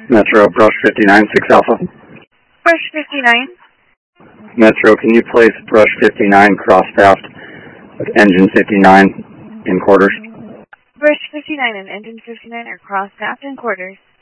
Metro, brush 59, 6 Alpha. Brush 59. Metro, can you place brush 59 cross-staffed with engine 59 in quarters? Brush 59 and engine 59 are cross-staffed in quarters.